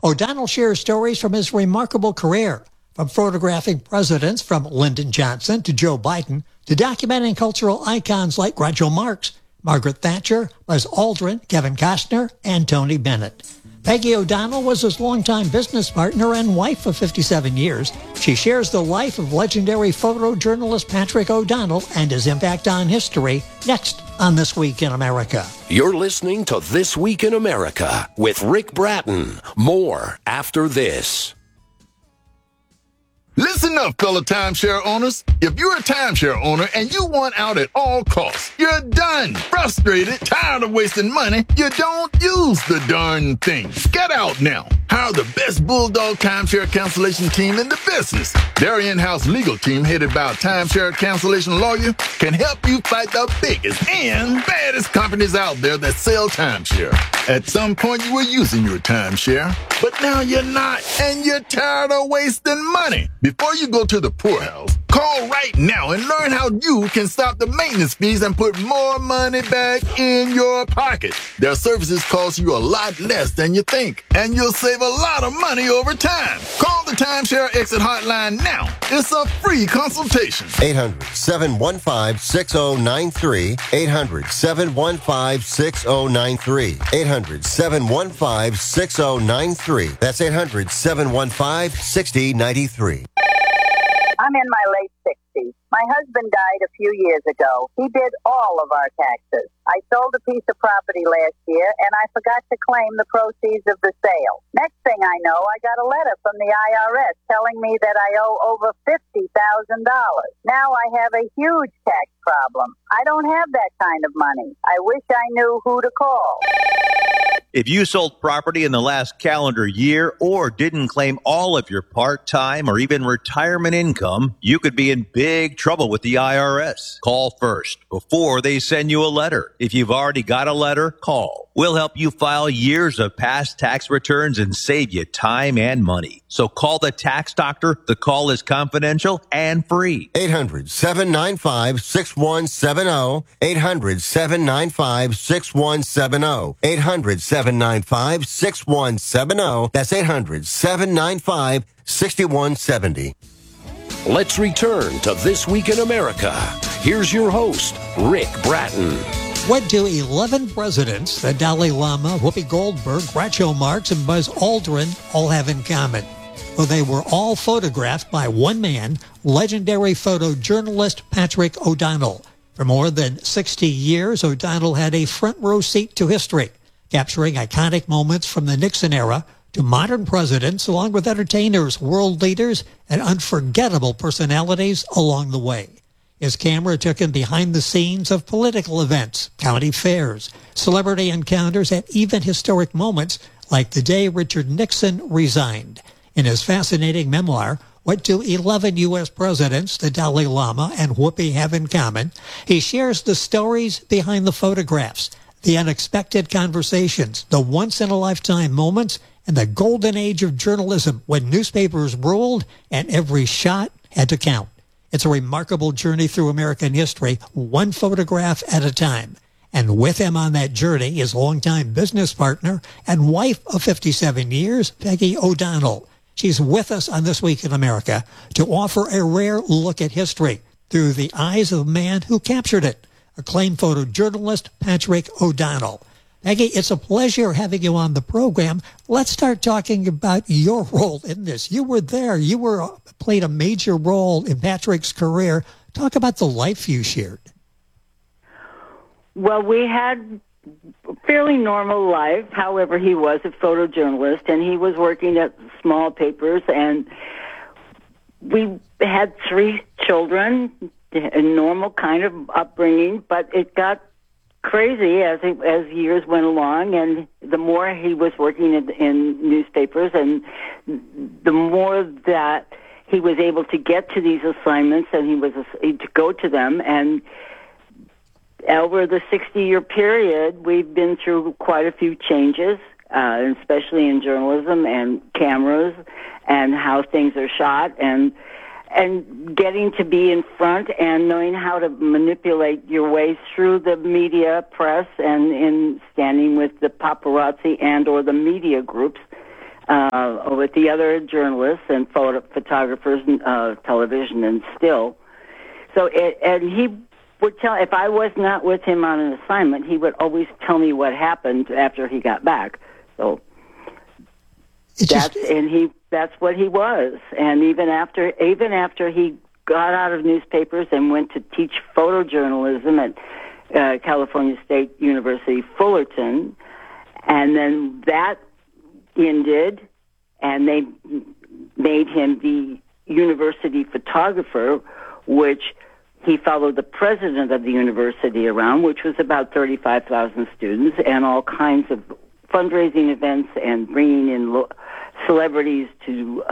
O'Donnell shares stories from his remarkable career, from photographing presidents from Lyndon Johnson to Joe Biden to documenting cultural icons like Groucho Marx, Margaret Thatcher, Buzz Aldrin, Kevin Costner, and Tony Bennett. Peggy O'Donnell was his longtime business partner and wife of 57 years. She shares the life of legendary photojournalist Patrick O'Donnell and his impact on history next on This Week in America. You're listening to This Week in America with Rick Bratton. More after this. Listen up, fellow timeshare owners. If you're a timeshare owner and you want out at all costs, you're done. Frustrated, tired of wasting money, you don't use the darn thing. Get out now. Hire the best Bulldog timeshare cancellation team in the business. Their in-house legal team, headed by a timeshare cancellation lawyer, can help you fight the biggest and baddest companies out there that sell timeshare. At some point, you were using your timeshare, but now you're not, and you're tired of wasting money. Before you go to the poorhouse, call right now and learn how you can stop the maintenance fees and put more money back in your pocket. Their services cost you a lot less than you think, and you'll save a lot of money over time. Call the Timeshare Exit Hotline now. It's a free consultation. 800-715-6093. 800-715-6093. 800-715-6093. That's 800-715-6093. I'm in my late 60s. My husband died a few years ago. He did all of our taxes. I sold a piece of property last year, and I forgot to claim the proceeds of the sale. Next thing I know, I got a letter from the IRS telling me that I owe over $50,000. Now I have a huge tax problem. I don't have that kind of money. I wish I knew who to call. If you sold property in the last calendar year or didn't claim all of your part-time or even retirement income, you could be in big trouble with the IRS. Call first before they send you a letter. If you've already got a letter, call. We'll help you file years of past tax returns and save you time and money. So call the tax doctor. The call is confidential and free. 800-795-6170. 800-795-6170. 800-795-6170. That's 800-795-6170. Let's return to This Week in America. Here's your host, Rick Bratton. What do 11 presidents, the Dalai Lama, Whoopi Goldberg, Groucho Marx, and Buzz Aldrin all have in common? Well, they were all photographed by one man, legendary photojournalist Patrick O'Donnell. For more than 60 years, O'Donnell had a front row seat to history, capturing iconic moments from the Nixon era to modern presidents, along with entertainers, world leaders, and unforgettable personalities along the way. His camera took him behind the scenes of political events, county fairs, celebrity encounters, and even historic moments like the day Richard Nixon resigned. In his fascinating memoir, What Do 11 U.S. Presidents, the Dalai Lama, and Whoopi Have in Common?, he shares the stories behind the photographs, the unexpected conversations, the once-in-a-lifetime moments, and the golden age of journalism when newspapers ruled and every shot had to count. It's a remarkable journey through American history, one photograph at a time. And with him on that journey, his longtime business partner and wife of 57 years, Peggy O'Donnell. She's with us on This Week in America to offer a rare look at history through the eyes of a man who captured it, acclaimed photojournalist Patrick O'Donnell. Peggy, it's a pleasure having you on the program. Let's start talking about your role in this. You were there. You played a major role in Patrick's career. Talk about the life you shared. Well, we had a fairly normal life. However, he was a photojournalist, and he was working at small papers, and we had 3 children, a normal kind of upbringing, but it got crazy as years went along, and the more he was working in newspapers, and the more that he was able to get to these assignments, and he was to go to them. And over the 60-year period, we've been through quite a few changes, especially in journalism and cameras and how things are shot, and getting to be in front and knowing how to manipulate your way through the media press and in standing with the paparazzi and or the media groups with the other journalists and photographers, television and still. So, and he would tell, if I was not with him on an assignment, he would always tell me what happened after he got back. So that's what he was. And even after he got out of newspapers and went to teach photojournalism at California State University, Fullerton, and then that ended, and they made him the university photographer, which he followed the president of the university around, which was about 35,000 students, and all kinds of fundraising events and bringing in celebrities to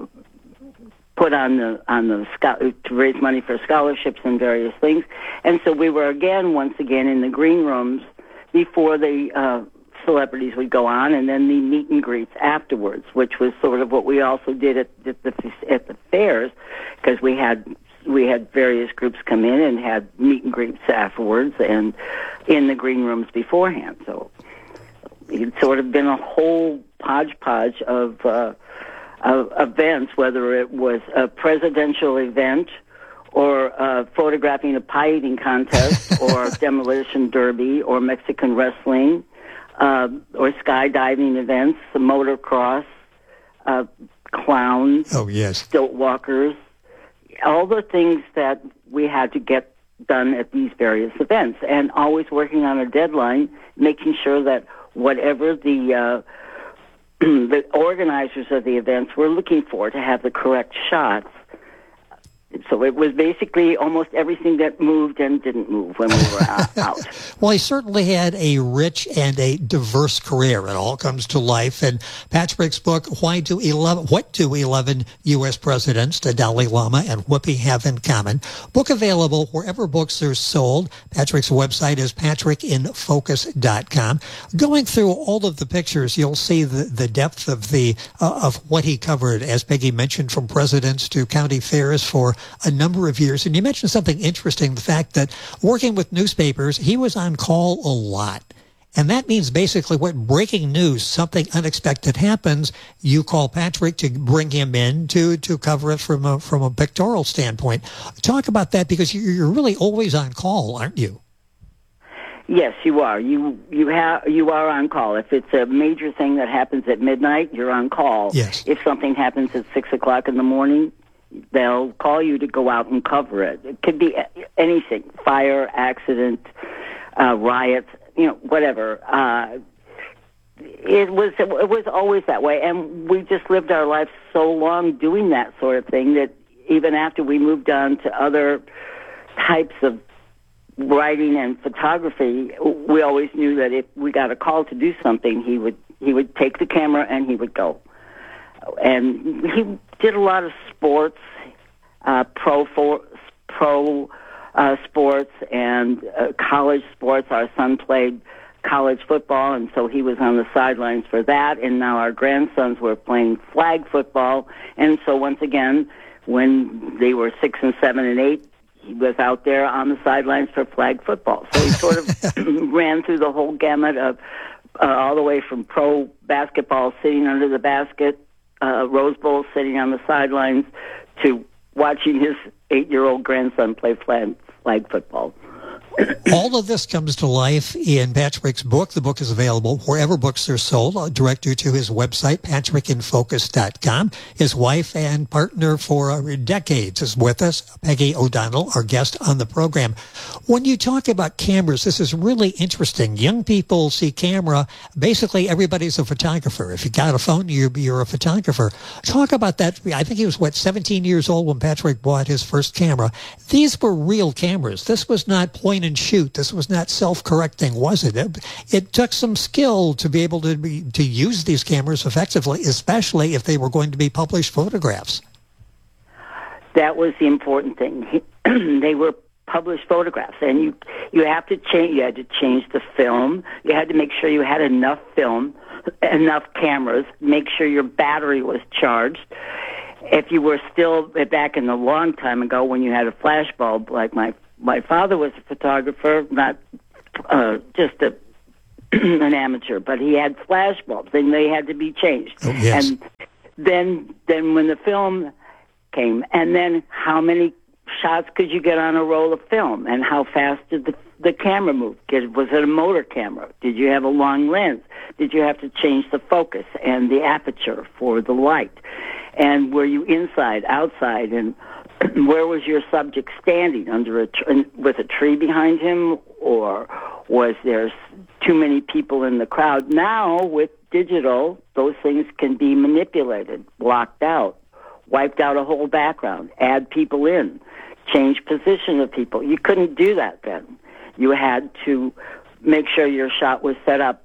put to raise money for scholarships and various things. And so we were once again in the green rooms before the celebrities would go on, and then the meet and greets afterwards, which was sort of what we also did at the fairs, because we had various groups come in and had meet and greets afterwards and in the green rooms beforehand. So it's sort of been a whole hodgepodge of events, whether it was a presidential event or photographing a pie eating contest or demolition derby or Mexican wrestling or skydiving events, motocross, clowns, stilt walkers, all the things that we had to get done at these various events, and always working on a deadline, making sure that whatever the organizers of the events were looking for to have the correct shots. So it was basically almost everything that moved and didn't move when we were out. Well, he certainly had a rich and a diverse career. It all comes to life. And Patrick's book, What Do 11 U.S. Presidents, the Dalai Lama and Whoopi Have in Common? Book available wherever books are sold. Patrick's website is patrickinfocus.com. Going through all of the pictures, you'll see the depth of what he covered, as Peggy mentioned, from presidents to county fairs for a number of years. And you mentioned something interesting, the fact that working with newspapers, he was on call a lot. And that means basically when breaking news, something unexpected happens, you call Patrick to bring him in to cover it from a pictorial standpoint. Talk about that, because you're really always on call, aren't you? Yes, you are. You are on call. If it's a major thing that happens at midnight, you're on call. Yes. If something happens at 6 o'clock in the morning, they'll call you to go out and cover it. It could be anything: fire, accident, riots, whatever. It was always that way, and we just lived our lives so long doing that sort of thing that even after we moved on to other types of writing and photography, we always knew that if we got a call to do something, he would take the camera and he would go. And he did a lot of sports, pro sports and college sports. Our son played college football, and so he was on the sidelines for that. And now our grandsons were playing flag football. And so once again, when they were 6 and 7 and 8, he was out there on the sidelines for flag football. So he sort of ran through the whole gamut of all the way from pro basketball, sitting under the basket, Rose Bowl, sitting on the sidelines, to watching his 8-year-old grandson play flag football. All of this comes to life in Patrick's book. The book is available wherever books are sold. I'll direct you to his website, patrickinfocus.com. His wife and partner for decades is with us, Peggy O'Donnell, our guest on the program. When you talk about cameras, this is really interesting. Young people see camera. Basically, everybody's a photographer. If you got a phone, you're a photographer. Talk about that. I think he was, 17 years old when Patrick bought his first camera. These were real cameras. This was not point and shoot. This was not self-correcting, was it? It took some skill to be able to use these cameras effectively, especially if they were going to be published photographs. That was the important thing. They were published photographs, and you have to change. You had to change the film. You had to make sure you had enough film, enough cameras. Make sure your battery was charged. If you were still back in the long time ago when you had a flash bulb, like my father was a photographer, not just a an amateur, but he had flash bulbs, and they had to be changed. Oh, yes. And then when the film came, and then how many shots could you get on a roll of film, and how fast did the camera move? Was it a motor camera? Did you have a long lens? Did you have to change the focus and the aperture for the light? And were you inside, outside, and where was your subject standing, under with a tree behind him, or was there too many people in the crowd? Now, with digital, those things can be manipulated, blocked out, wiped out a whole background, add people in, change position of people. You couldn't do that then. You had to make sure your shot was set up.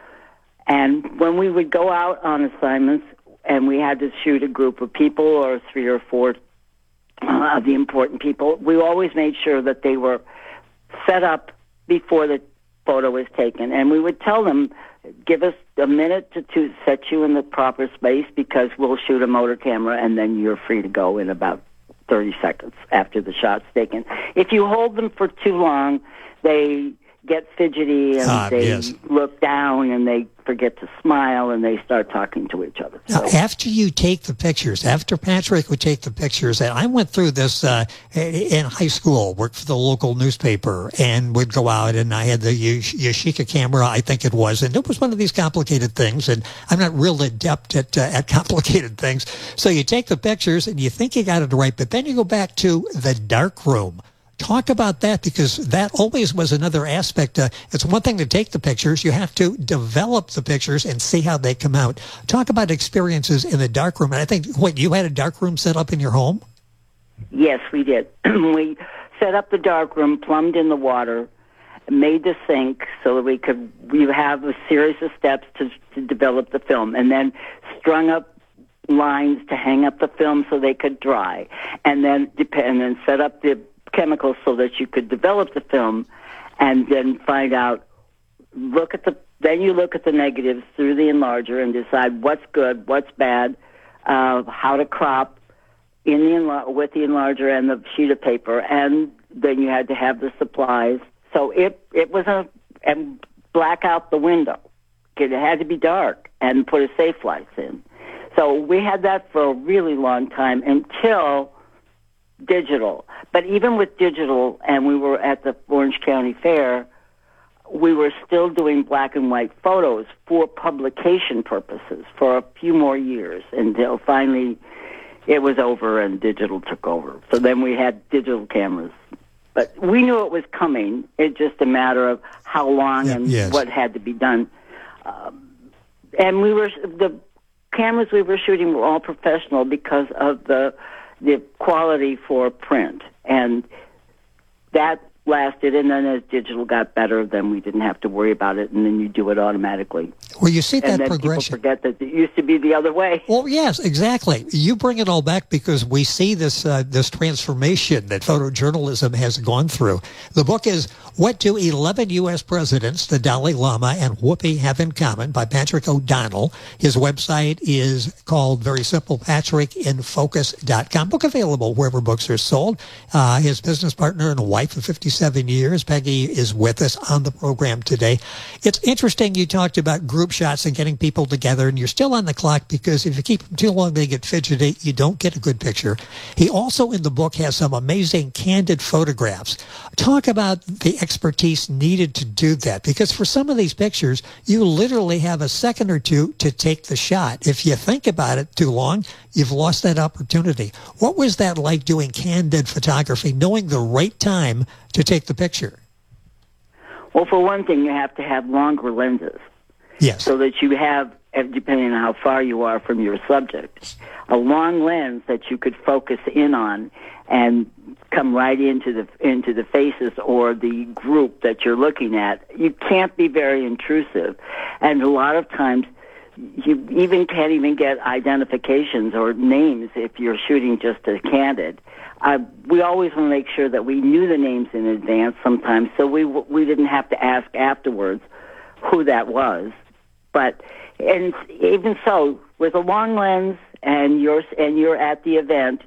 And when we would go out on assignments and we had to shoot a group of people or 3 or 4 of the important people, we always made sure that they were set up before the photo was taken. And we would tell them, give us a minute to set you in the proper space, because we'll shoot a motor camera and then you're free to go in about 30 seconds after the shot's taken. If you hold them for too long, they get fidgety and they look down and they forget to smile and they start talking to each other. Now, after you take the pictures, after Patrick would take the pictures, and I went through this in high school, worked for the local newspaper, and would go out, and I had the Yashica camera, I think it was, and it was one of these complicated things, and I'm not real adept at complicated things. So you take the pictures and you think you got it right, but then you go back to the dark room. Talk about that, because that always was another aspect. It's one thing to take the pictures. You have to develop the pictures and see how they come out. Talk about experiences in the darkroom. And I think, you had a darkroom set up in your home? Yes, we did. We set up the darkroom, plumbed in the water, made the sink so that we have a series of steps to develop the film, and then strung up lines to hang up the film so they could dry, and then set up the chemicals so that you could develop the film, and then find out, then you look at the negatives through the enlarger and decide what's good, what's bad, how to crop with the enlarger and the sheet of paper, and then you had to have the supplies. So it was and black out the window. It had to be dark, and put a safe lights in. So we had that for a really long time until digital. But even with digital, and we were at the Orange County Fair, we were still doing black and white photos for publication purposes for a few more years, until finally it was over and digital took over. So then we had digital cameras. But we knew it was coming. It's just a matter of how long what had to be done. And the cameras we were shooting were all professional because of the quality for print, and that lasted. And then as digital got better, then we didn't have to worry about it, and then you do it automatically. Well, you see that and then progression. People forget that it used to be the other way. Well, yes, exactly. You bring it all back because we see this transformation that photojournalism has gone through. The book is What Do 11 U.S. Presidents, the Dalai Lama, and Whoopi Have in Common by Patrick O'Donnell. His website is called, very simple, patrickinfocus.com. Book available wherever books are sold. His business partner and wife of 57 years, Peggy, is with us on the program today. It's interesting you talked about group shots and getting people together, and you're still on the clock, because if you keep them too long, they get fidgety. You don't get a good picture. He also, in the book, has some amazing candid photographs. Talk about the expertise needed to do that, because for some of these pictures, you literally have a second or two to take the shot. If you think about it too long, you've lost that opportunity. What was that like, doing candid photography, knowing the right time to take the picture? Well, for one thing, you have to have longer lenses. Yes. So that you have, depending on how far you are from your subject, a long lens that you could focus in on and come right into the faces or the group that you're looking at. You can't be very intrusive, and a lot of times you can't even get identifications or names if you're shooting just a candid. We always want to make sure that we knew the names in advance sometimes, so we didn't have to ask afterwards who that was. But and even so, with a long lens and you're at the event,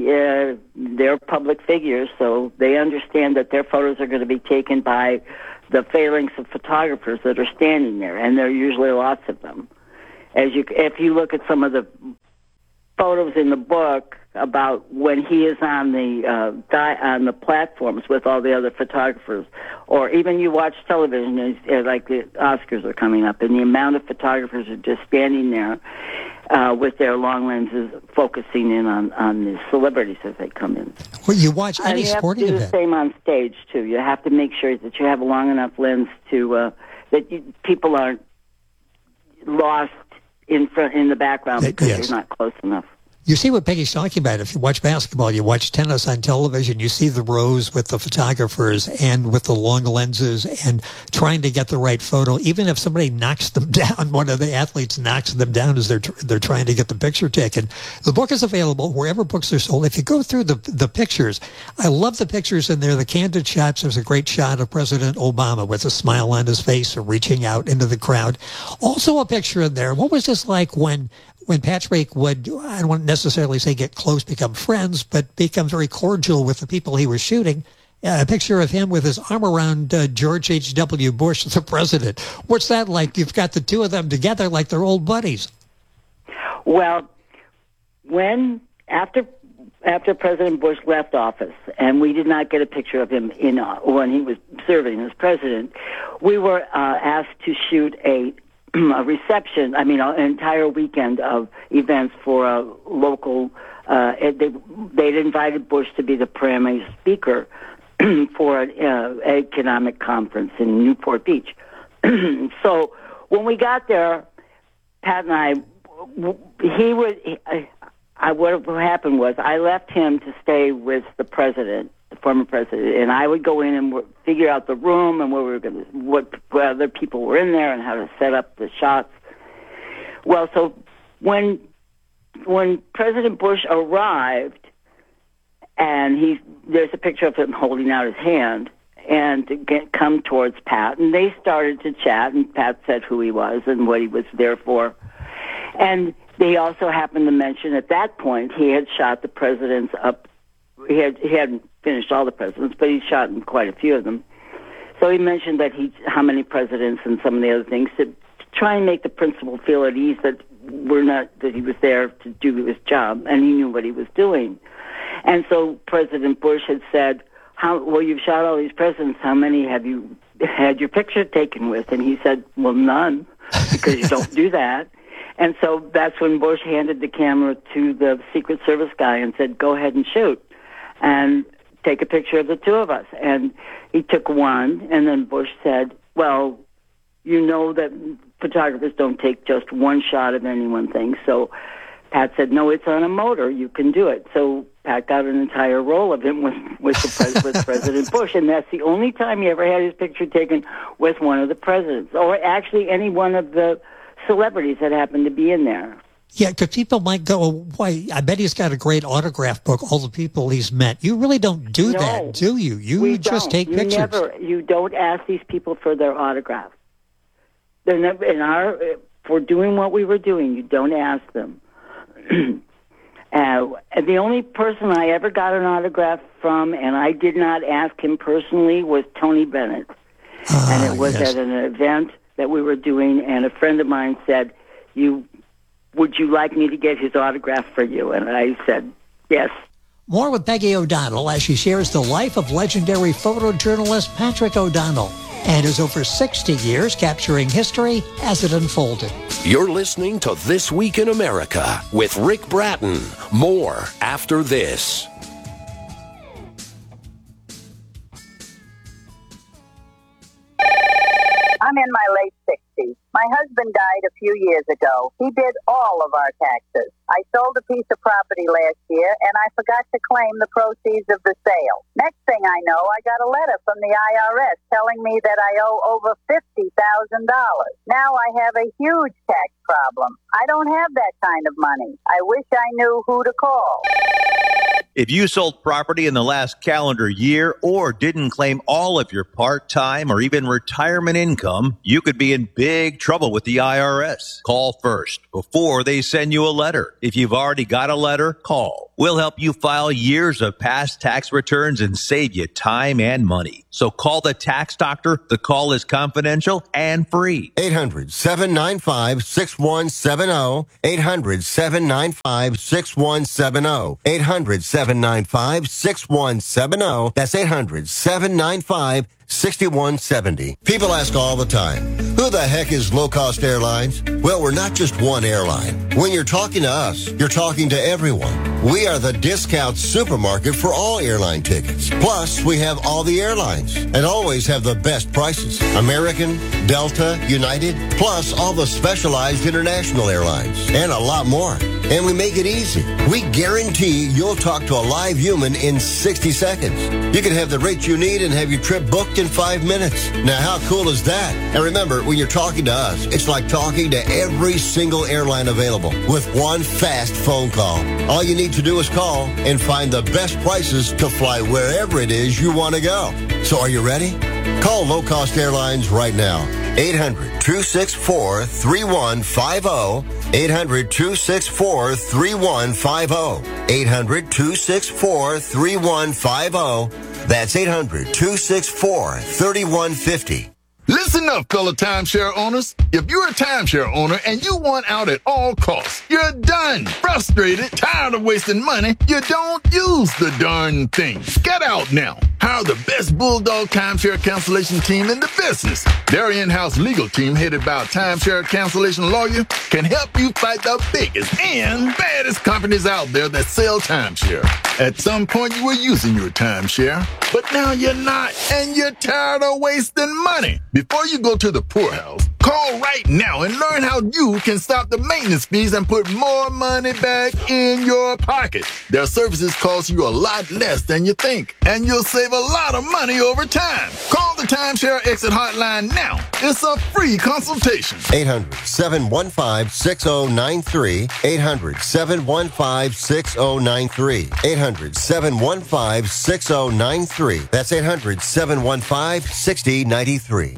they're public figures, so they understand that their photos are going to be taken by the phalanx of photographers that are standing there, and there are usually lots of them. If you look at some of the photos in the book about when he is on the platforms with all the other photographers, or even you watch television, like the Oscars are coming up, and the amount of photographers are just standing there with their long lenses focusing in on the celebrities as they come in. Well, you watch any sporting event. You have to do the same on stage, too. You have to make sure that you have a long enough lens to people aren't lost in the background because they're not close enough. You see what Peggy's talking about. If you watch basketball, you watch tennis on television, you see the rows with the photographers and with the long lenses and trying to get the right photo. Even if somebody knocks them down, one of the athletes knocks them down as they're trying to get the picture taken. The book is available wherever books are sold. If you go through the pictures, I love the pictures in there, the candid shots. There's a great shot of President Obama with a smile on his face or reaching out into the crowd. Also a picture in there. What was this like when Patrick would, I don't want to necessarily say get close, become friends, but become very cordial with the people he was shooting? A picture of him with his arm around George H.W. Bush, the president. What's that like? You've got the two of them together like they're old buddies. Well, after President Bush left office, and we did not get a picture of him when he was serving as president, we were asked to shoot a reception, an entire weekend of events for a local, they'd invited Bush to be the primary speaker for an economic conference in Newport Beach. So when we got there, Pat and I, what happened was I left him to stay with the president, the former president, and I would go in and figure out the room and what other people were in there and how to set up the shots. Well, so when President Bush arrived, and there's a picture of him holding out his hand and come towards Pat, and they started to chat, and Pat said who he was and what he was there for, and they also happened to mention at that point he had shot the presidents up. He hadn't finished all the presidents, but he'd shot quite a few of them. So he mentioned that how many presidents and some of the other things to try and make the principal feel at ease that he was there to do his job and he knew what he was doing. And so President Bush had said, you've shot all these presidents. How many have you had your picture taken with? And he said, well, none, because you don't do that. And so that's when Bush handed the camera to the Secret Service guy and said, go ahead and shoot and take a picture of the two of us. And he took one, and then Bush said, well, you know that photographers don't take just one shot of any one thing. So Pat said, no, it's on a motor. You can do it. So Pat got an entire roll of him with President Bush, and that's the only time he ever had his picture taken with one of the presidents, or actually any one of the celebrities that happened to be in there. Yeah, because people might go, why, I bet he's got a great autograph book, all the people he's met. You really don't do that, do you? You just take pictures. You don't ask these people for their autograph. They're never, for doing what we were doing, you don't ask them. And the only person I ever got an autograph from, and I did not ask him personally, was Tony Bennett. And it was at an event that we were doing, and a friend of mine said, would you like me to get his autograph for you? And I said, yes. More with Peggy O'Donnell as she shares the life of legendary photojournalist Patrick O'Donnell and his over 60 years capturing history as it unfolded. You're listening to This Week in America with Rick Bratton. More after this. I'm in my late 60s. My husband died a few years ago. He did all of our taxes. I sold a piece of property last year, and I forgot to claim the proceeds of the sale. Next thing I know, I got a letter from the IRS telling me that I owe over $50,000. Now I have a huge tax problem. I don't have that kind of money. I wish I knew who to call. If you sold property in the last calendar year or didn't claim all of your part-time or even retirement income, you could be in big trouble with the IRS. Call first before they send you a letter. If you've already got a letter, call. We'll help you file years of past tax returns and save you time and money. So call the Tax Doctor. The call is confidential and free. 800-795-6170. 800-795-6170. 800-795-6170. That's 800-795-6170. People ask all the time, who the heck is Low Cost Airlines? Well, we're not just one airline. When you're talking to us, you're talking to everyone. We are the discount supermarket for all airline tickets. Plus, we have all the airlines and always have the best prices. American, Delta, United, plus all the specialized international airlines and a lot more. And we make it easy. We guarantee you'll talk to a live human in 60 seconds. You can have the rate you need and have your trip booked in 5 minutes. Now, how cool is that? And remember, when you're talking to us, it's like talking to every single airline available with one fast phone call. All you need to do is call and find the best prices to fly wherever it is you want to go. So are you ready? Call Low Cost Airlines right now. 800-264-3150. 800-264-3150. 800-264-3150. That's 800-264-3150. Listen up, fellow timeshare owners. If you're a timeshare owner and you want out at all costs, you're done. Frustrated, tired of wasting money, you don't use the darn thing. Get out now. Hire the best Bulldog timeshare cancellation team in the business. Their in-house legal team, headed by a timeshare cancellation lawyer, can help you fight the biggest and baddest companies out there that sell timeshare. At some point, you were using your timeshare, but now you're not, and you're tired of wasting money. Before you go to the poorhouse, call right now and learn how you can stop the maintenance fees and put more money back in your pocket. Their services cost you a lot less than you think, and you'll save a lot of money over time. Call the Timeshare Exit Hotline now. It's a free consultation. 800-715-6093. 800-715-6093. 800-715-6093. That's 800-715-6093.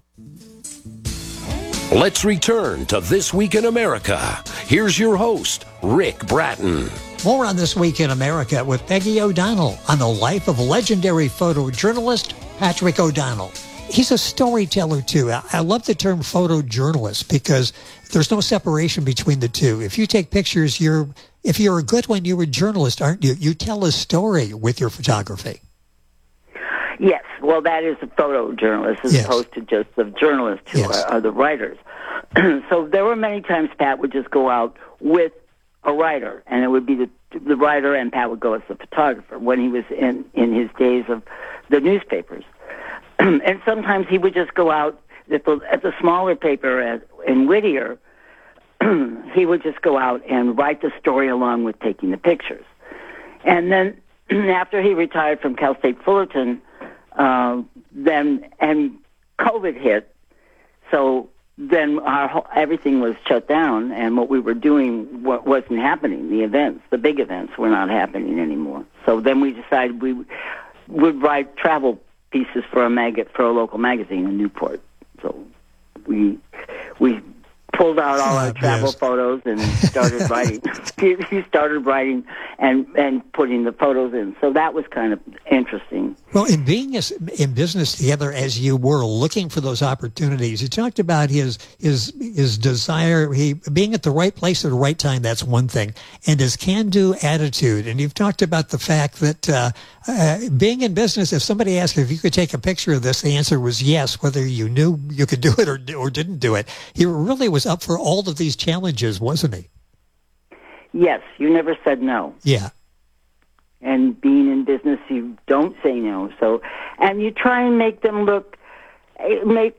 Let's return to This Week in America. Here's your host, Rick Bratton. More on This Week in America with Peggy O'Donnell on the life of legendary photojournalist Patrick O'Donnell. He's a storyteller, too. I love the term photojournalist because there's no separation between the two. If you take pictures, if you're a good one, you're a journalist, aren't you? You tell a story with your photography. Yes, well, that is a photojournalist as opposed to just the journalists who are the writers. So there were many times Pat would just go out with a writer, and it would be the writer, and Pat would go as the photographer when he was in his days of the newspapers. And sometimes he would just go out at the smaller paper in Whittier. He would just go out and write the story along with taking the pictures. And then after he retired from Cal State Fullerton, then COVID hit, so then everything was shut down, and what we were doing wasn't happening. The big events were not happening anymore. So then we decided we would write travel pieces for a local magazine in Newport. So we pulled out all our travel photos and started writing. He started writing and putting the photos in. So that was kind of interesting. Well, in being in business together as you were looking for those opportunities, you talked about his desire, being at the right place at the right time. That's one thing, and his can-do attitude. And you've talked about the fact that being in business, if somebody asked if you could take a picture of this, the answer was yes, whether you knew you could do it or didn't do it. He really was up for all of these challenges, wasn't he? Yes, you never said no. Yeah. And being in business, you don't say no. So, and you try and make them look as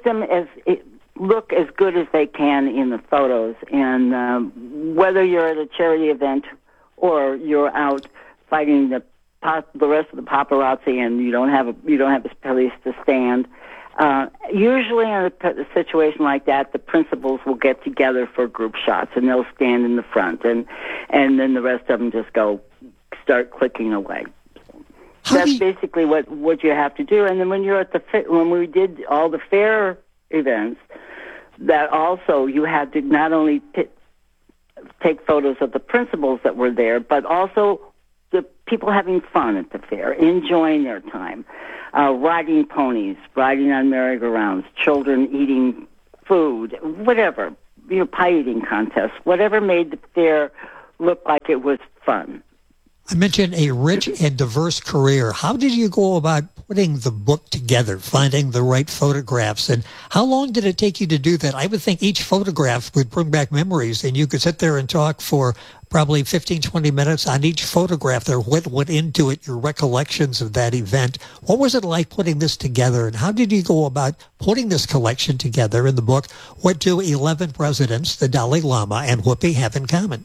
good as they can in the photos. And whether you're at a charity event or you're out fighting the rest of the paparazzi, and you don't have a place to stand. Usually in a situation like that, the principals will get together for group shots, and they'll stand in the front, and then the rest of them just start clicking away. That's basically what you have to do. And then when you're at when we did all the fair events, that also you had to not only take photos of the principals that were there, but also people having fun at the fair, enjoying their time, riding ponies, riding on merry-go-rounds, children eating food, whatever, pie eating contests, whatever made the fair look like it was fun. I mentioned a rich and diverse career. How did you go about putting the book together, finding the right photographs, and how long did it take you to do that? I would think each photograph would bring back memories, and you could sit there and talk for probably 15, 20 minutes on each photograph there, what went into it, your recollections of that event. What was it like putting this together, and how did you go about putting this collection together in the book? What do 11 presidents, the Dalai Lama, and Whoopi have in common?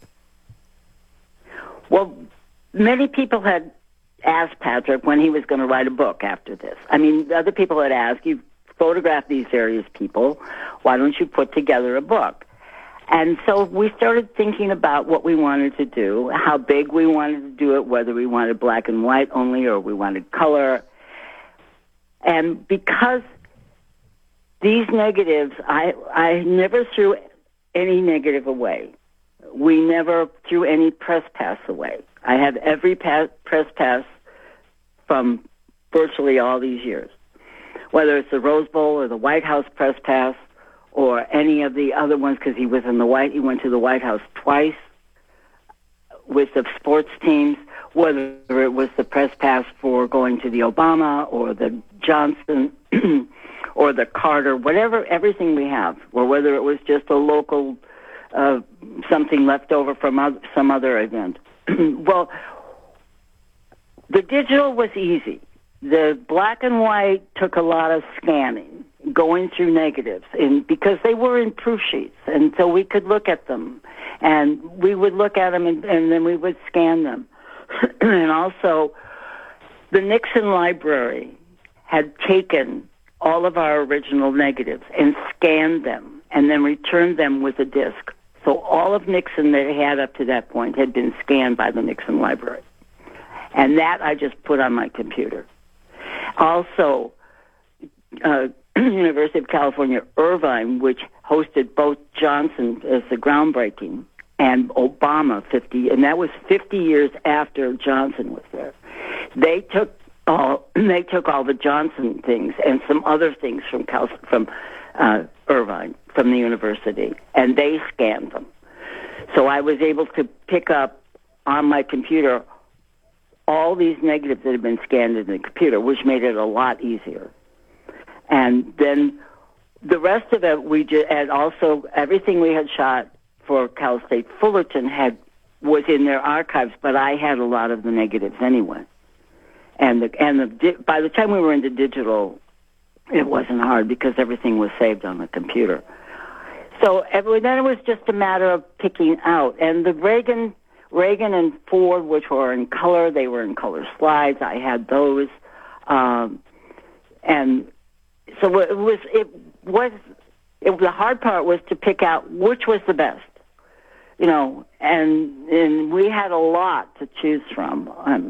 Well, many people had asked Patrick when he was going to write a book after this. I mean, other people had asked, you photographed these various people, why don't you put together a book? And so we started thinking about what we wanted to do, how big we wanted to do it, whether we wanted black and white only or we wanted color. And because these negatives, I never threw any negative away. We never threw any press pass away. I have every press pass from virtually all these years, whether it's the Rose Bowl or the White House press pass or any of the other ones, because he went to the White House twice with the sports teams, whether it was the press pass for going to the Obama or the Johnson or the Carter, whatever, everything we have, or whether it was just a local something left over from some other event. Well, the digital was easy. The black and white took a lot of scanning, going through negatives, because they were in proof sheets, and so we could look at them, and we would look at them, and then we would scan them. And also, the Nixon Library had taken all of our original negatives and scanned them, and then returned them with a disc. So all of Nixon that he had up to that point had been scanned by the Nixon Library. And that I just put on my computer. Also, University of California, Irvine, which hosted both Johnson as the groundbreaking and Obama 50, and that was 50 years after Johnson was there. They took all the Johnson things and some other things from Irvine, from the university, and they scanned them. So I was able to pick up on my computer all these negatives that had been scanned in the computer, which made it a lot easier. And then the rest of it, and also everything we had shot for Cal State Fullerton was in their archives, but I had a lot of the negatives anyway. And by the time we were into digital, it wasn't hard because everything was saved on the computer. So then it was just a matter of picking out. And the Reagan and Ford, which were in color, they were in color slides. I had those. And so the hard part was to pick out which was the best, and we had a lot to choose from.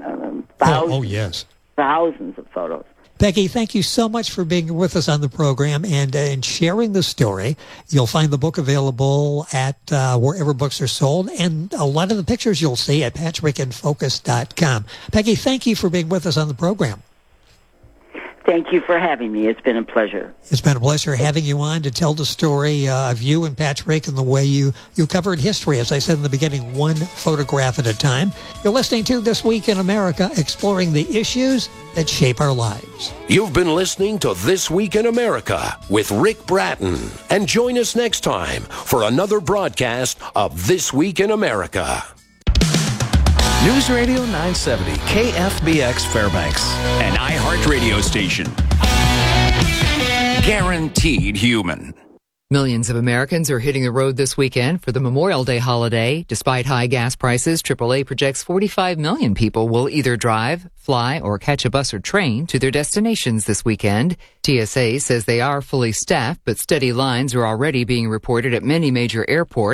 Thousands of photos. Peggy, thank you so much for being with us on the program and sharing the story. You'll find the book available at wherever books are sold, and a lot of the pictures you'll see at patrickinfocus.com. Peggy, thank you for being with us on the program. Thank you for having me. It's been a pleasure. It's been a pleasure having you on to tell the story of you and Patrick and the way you covered history, as I said in the beginning, one photograph at a time. You're listening to This Week in America, exploring the issues that shape our lives. You've been listening to This Week in America with Rick Bratton. And join us next time for another broadcast of This Week in America. News Radio 970, KFBX Fairbanks, an iHeartRadio station. Guaranteed human. Millions of Americans are hitting the road this weekend for the Memorial Day holiday. Despite high gas prices, AAA projects 45 million people will either drive, fly, or catch a bus or train to their destinations this weekend. TSA says they are fully staffed, but steady lines are already being reported at many major airports.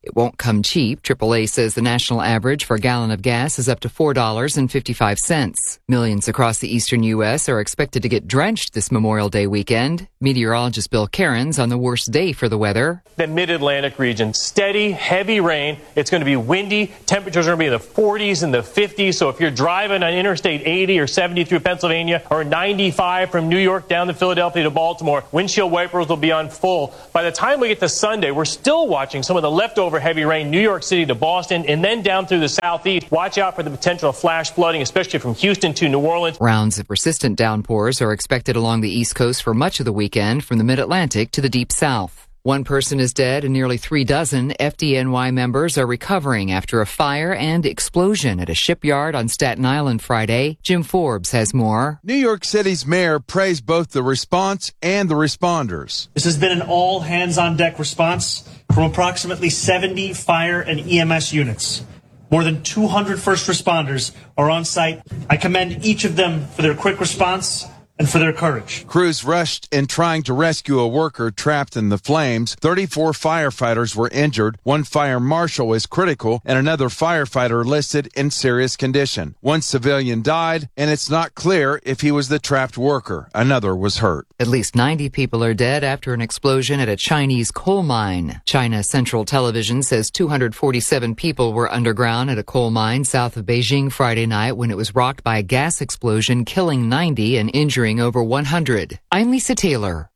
It won't come cheap. AAA says the national average for a gallon of gas is up to $4.55. Millions across the eastern U.S. are expected to get drenched this Memorial Day weekend. Meteorologist Bill Cairns on the worst day for the weather. The mid-Atlantic region, steady, heavy rain. It's going to be windy. Temperatures are going to be in the 40s and the 50s. So if you're driving on Interstate 80 or 70 through Pennsylvania or 95 from New York down to Philadelphia to Baltimore, windshield wipers will be on full. By the time we get to Sunday, we're still watching some of the leftover heavy rain, New York City to Boston, and then down through the southeast. Watch out for the potential of flash flooding, especially from Houston to New Orleans. Rounds of persistent downpours are expected along the East Coast for much of the weekend, from the mid-Atlantic to the deep south. One person is dead and nearly 3 dozen FDNY members are recovering after a fire and explosion at a shipyard on Staten Island Friday. Jim Forbes has more. New York City's mayor praised both the response and the responders. This has been an all-hands-on-deck response from approximately 70 fire and EMS units. More than 200 first responders are on site. I commend each of them for their quick response and for their courage. Crews rushed in trying to rescue a worker trapped in the flames. 34 firefighters were injured. One fire marshal is critical and another firefighter listed in serious condition. One civilian died, and it's not clear if he was the trapped worker. Another was hurt. At least 90 people are dead after an explosion at a Chinese coal mine. China Central Television says 247 people were underground at a coal mine south of Beijing Friday night when it was rocked by a gas explosion, killing 90 and injuring over 100. I'm Lisa Taylor.